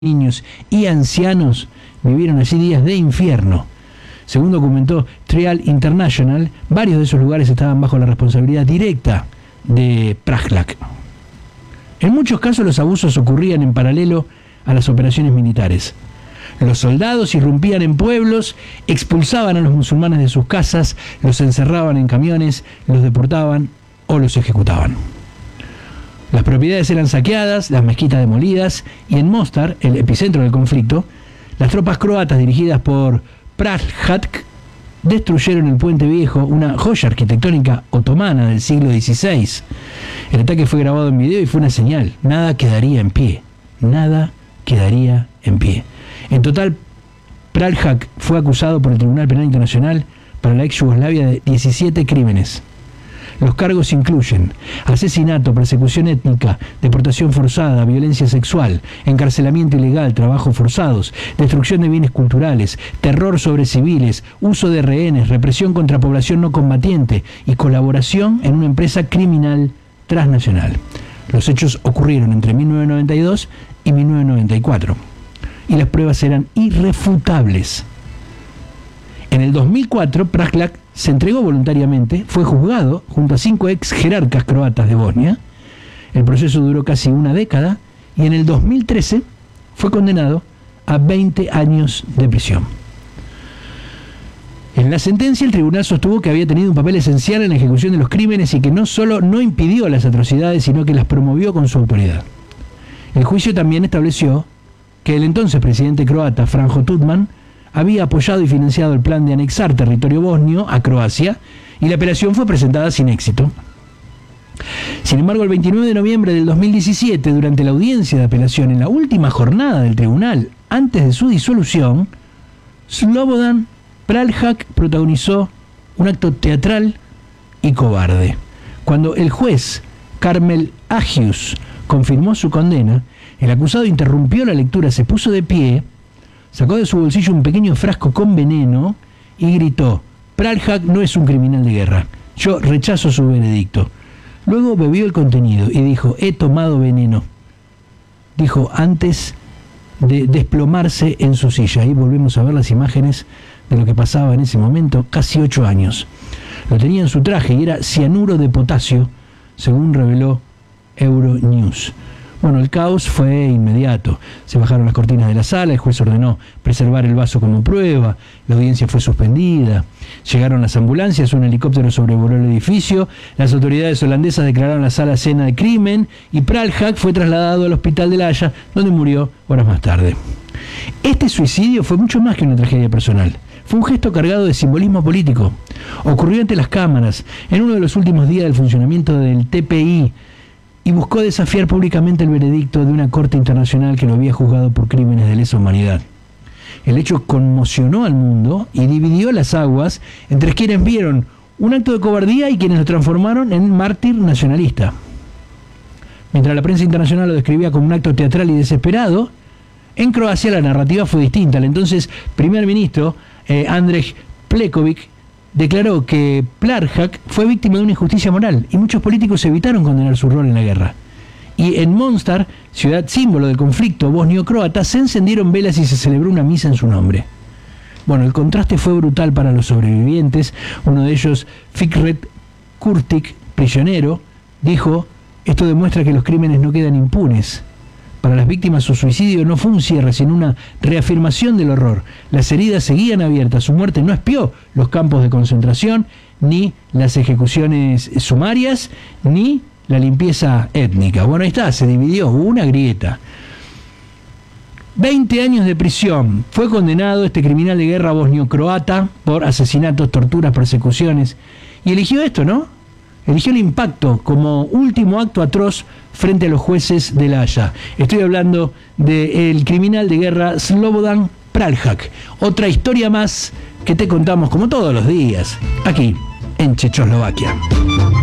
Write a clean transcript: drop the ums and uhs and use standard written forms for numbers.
niños y ancianos vivieron allí días de infierno. Según documentó Trial International, varios de esos lugares estaban bajo la responsabilidad directa de Praljak. En muchos casos los abusos ocurrían en paralelo a las operaciones militares. Los soldados irrumpían en pueblos, expulsaban a los musulmanes de sus casas, los encerraban en camiones, los deportaban o los ejecutaban. Las propiedades eran saqueadas, las mezquitas demolidas, y en Mostar, el epicentro del conflicto, las tropas croatas dirigidas por Praljak destruyeron el Puente Viejo, una joya arquitectónica otomana del siglo XVI. El ataque fue grabado en video y fue una señal: nada quedaría en pie, nada quedaría en pie. En total, Praljak fue acusado por el Tribunal Penal Internacional para la ex Yugoslavia de 17 crímenes. Los cargos incluyen asesinato, persecución étnica, deportación forzada, violencia sexual, encarcelamiento ilegal, trabajos forzados, destrucción de bienes culturales, terror sobre civiles, uso de rehenes, represión contra población no combatiente y colaboración en una empresa criminal transnacional. Los hechos ocurrieron entre 1992 y 1994 y las pruebas eran irrefutables. En el 2004, Praljak se entregó voluntariamente, fue juzgado junto a 5 ex jerarcas croatas de Bosnia. El proceso duró casi una década y en el 2013 fue condenado a 20 años de prisión. En la sentencia, el tribunal sostuvo que había tenido un papel esencial en la ejecución de los crímenes y que no solo no impidió las atrocidades, sino que las promovió con su autoridad. El juicio también estableció que el entonces presidente croata, Franjo Tudman, había apoyado y financiado el plan de anexar territorio bosnio a Croacia y la apelación fue presentada sin éxito. Sin embargo, el 29 de noviembre del 2017, durante la audiencia de apelación en la última jornada del tribunal, antes de su disolución, Slobodan Praljak protagonizó un acto teatral y cobarde. Cuando el juez Karmel Agius confirmó su condena, el acusado interrumpió la lectura, se puso de pie, sacó de su bolsillo un pequeño frasco con veneno y gritó: Praljak no es un criminal de guerra, yo rechazo su veredicto. Luego bebió el contenido y dijo: he tomado veneno. Dijo antes de desplomarse en su silla. Ahí volvemos a ver las imágenes de lo que pasaba en ese momento, casi 8 años. Lo tenía en su traje y era cianuro de potasio, según reveló Euronews. Bueno, el caos fue inmediato. Se bajaron las cortinas de la sala, el juez ordenó preservar el vaso como prueba, la audiencia fue suspendida, llegaron las ambulancias, un helicóptero sobrevoló el edificio, las autoridades holandesas declararon la sala escena de crimen y Praljak fue trasladado al hospital de La Haya, donde murió horas más tarde. Este suicidio fue mucho más que una tragedia personal. Fue un gesto cargado de simbolismo político. Ocurrió ante las cámaras, en uno de los últimos días del funcionamiento del TPI, y buscó desafiar públicamente el veredicto de una corte internacional que lo había juzgado por crímenes de lesa humanidad. El hecho conmocionó al mundo y dividió las aguas entre quienes vieron un acto de cobardía y quienes lo transformaron en mártir nacionalista. Mientras la prensa internacional lo describía como un acto teatral y desesperado, en Croacia la narrativa fue distinta. El entonces primer ministro Andrej Plenković declaró que Praljak fue víctima de una injusticia moral y muchos políticos evitaron condenar su rol en la guerra. Y en Mostar, ciudad símbolo del conflicto bosnio-croata, se encendieron velas y se celebró una misa en su nombre. Bueno, el contraste fue brutal para los sobrevivientes. Uno de ellos, Fikret Kurtic, prisionero, dijo: esto demuestra que los crímenes no quedan impunes. Para las víctimas su suicidio no fue un cierre, sino una reafirmación del horror. Las heridas seguían abiertas, su muerte no expió los campos de concentración, ni las ejecuciones sumarias, ni la limpieza étnica. Bueno, ahí está, se dividió, hubo una grieta. 20 años de prisión. Fue condenado este criminal de guerra bosnio-croata por asesinatos, torturas, persecuciones. Y eligió esto, ¿no? Eligió el impacto como último acto atroz frente a los jueces de La Haya. Estoy hablando del criminal de guerra Slobodan Praljak. Otra historia más que te contamos como todos los días, aquí en Checoslovaquia.